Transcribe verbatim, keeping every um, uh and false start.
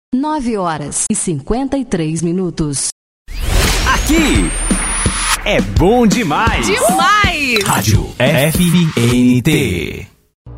Nove horas e cinquenta e três minutos. Aqui é bom demais. Demais! Rádio F N T.